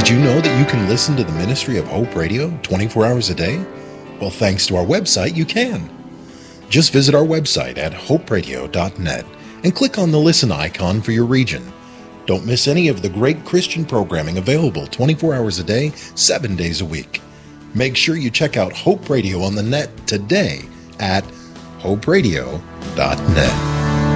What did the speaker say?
Did you know that you can listen to the Ministry of Hope Radio 24 hours a day? Well, thanks to our website, you can. Just visit our website at hoperadio.net and click on the listen icon for your region. Don't miss any of the great Christian programming available 24 hours a day, 7 days a week. Make sure you check out Hope Radio on the net today at hoperadio.net.